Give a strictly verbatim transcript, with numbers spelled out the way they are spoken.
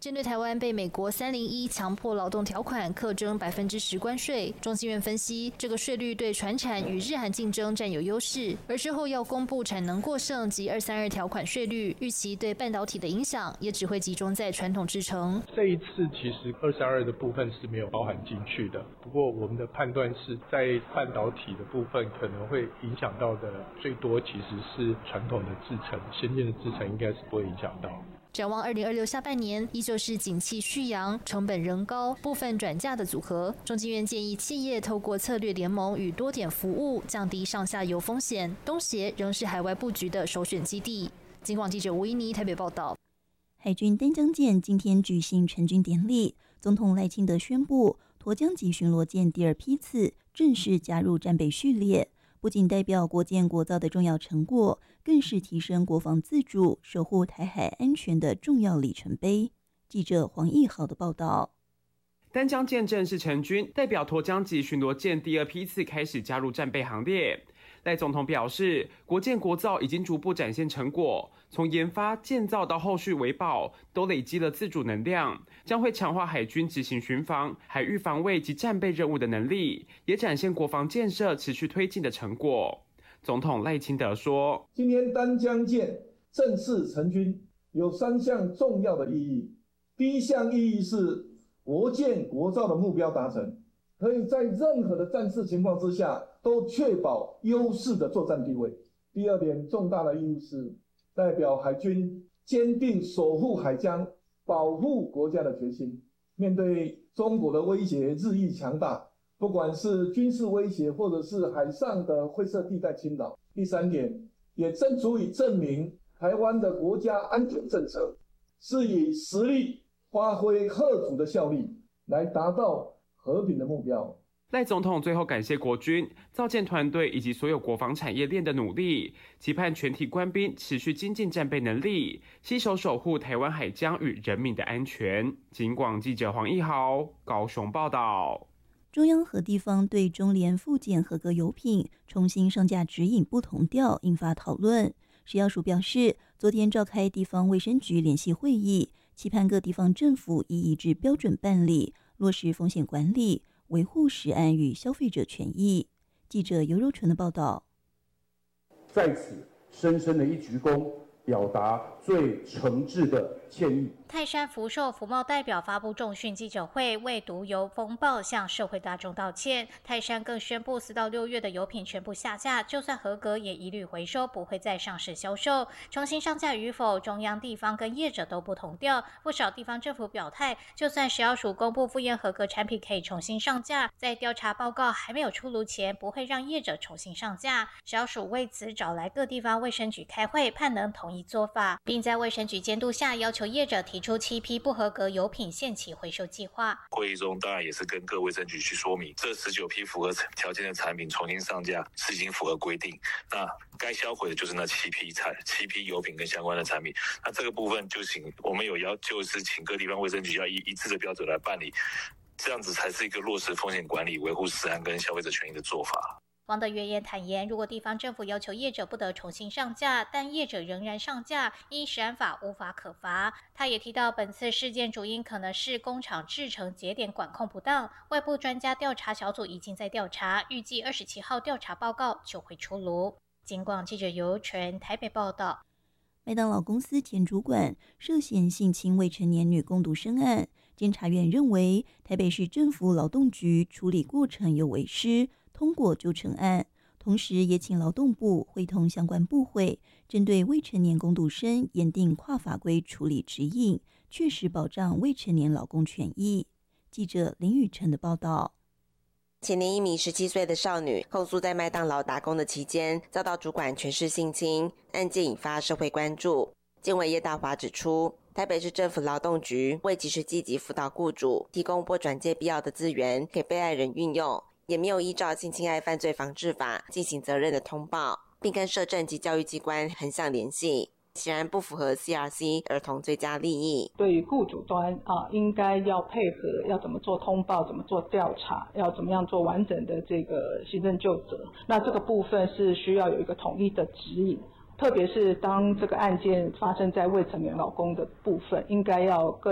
针对台湾被美国三零一强迫劳动条款课征百分之十关税，中经院分析，这个税率对传产与日韩竞争占有优势，而之后要公布产能过剩及二三二条款税率，预期对半导体的影响也只会集中在传统制程。 这一次其实二三二的部分是没有包含进去的，不过我们的判断是在半导体的部分可能会影响到的最多其实是传统的制程，先进的制程应该是不会影响到。 展望二零二六下半年，依旧是景气续扬、成本仍高、部分转嫁的组合。中经院建议企业透过策略联盟与多点服务，降低上下游风险。东协仍是海外布局的首选基地。警广记者吴依妮台北报道。 海军丹江舰今天举行成军典礼，总统赖清德宣布，沱江级巡逻舰第二批次正式加入战备序列。不仅代表国建国造的重要成果，更是提升国防自主、守护台海安全的重要里程碑。记者黄义豪的报道。 丹江舰正式成军，代表沱江级巡逻舰第二批次开始加入战备行列。赖总统表示，国建国造已经逐步展现成果，从研发、建造到后续维保，都累积了自主能量，将会强化海军执行巡防、海域防卫及战备任务的能力，也展现国防建设持续推进的成果。总统赖清德说， 今天丹江舰正式成军，有三项重要的意义。第一项意义是国建国造的目标达成，可以在任何的战事情况之下都确保优势的作战地位。第二点重大的意义是代表海军坚定守护海疆、保护国家的决心。面对中国的威胁日益强大，不管是军事威胁或者是海上的灰色地带侵扰。第三点也正足以证明台湾的国家安全政策是以实力发挥嚇阻的效力，来达到和平的目标。 赖总统最后感谢国军、造舰团队以及所有国防产业链的努力，期盼全体官兵持续精进战备能力，携手守护台湾海疆与人民的安全。警广记者黄义豪高雄报道。 中央和地方对中联复检合格油品重新上架指引不同调，引发讨论。食药署表示，昨天召开地方卫生局联席会议，期盼各地方政府以一致标准办理，落实风险管理，维护食安与消费者权益。记者尤柔纯的报道。 在此深深的一鞠躬，表达最诚挚的歉意。 泰山福寿福茂代表发布重讯记者会，为毒油风暴向社会大众道歉。泰山更宣布，四到六月的油品全部下架，就算合格也一律回收，不会再上市销售。重新上架与否，中央、地方跟业者都不同调。不少地方政府表态，就算食药署公布复验合格产品可以重新上架，在调查报告还没有出炉前，不会让业者重新上架。食药署为此找来各地方卫生局开会，盼能统一做法，并在卫生局监督下，要求业者提出七批不合格油品限期回收计划。 会议中当然也是跟各卫生局去说明，这十九批符合条件的产品重新上架是已经符合规定，那该销毁的就是那七批产七批油品跟相关的产品。那这个部分就请我们有要就是请各地方卫生局要以一致的标准来办理，这样子才是一个落实风险管理、维护食安跟消费者权益的做法。 王德元也坦言，如果地方政府要求业者不得重新上架，但业者仍然上架，依食安法无法可罚。他也提到，本次事件主因可能是工厂制程节点管控不当，外部专家调查小组已经在调查，预计二十七号调查报告就会出炉。警广记者尤纯台北报道。 麦当劳公司前主管涉嫌性侵未成年女工读生案，监察院认为台北市政府劳动局处理过程有违失，通过就成案，同时也请劳动部会同相关部会，针对未成年工读生研定跨法规处理指引，确实保障未成年劳工权益。记者林雨晨的报道。 前年一名十七岁的少女控诉在麦当劳打工的期间遭到主管权势性侵，案件引发社会关注。监委叶大华指出，台北市政府劳动局未及时积极辅导雇主，提供拨转介必要的资源给被害人运用，也没有依照性侵害犯罪防治法进行责任的通报，并跟社政及教育机关横向联系，显然不符合 C R C 儿童最佳利益。 对于雇主端啊，应该要配合，要怎么做通报，怎么做调查，要怎么样做完整的这个行政究责。那这个部分是需要有一个统一的指引，特别是当这个案件发生在未成年劳工的部分，应该要更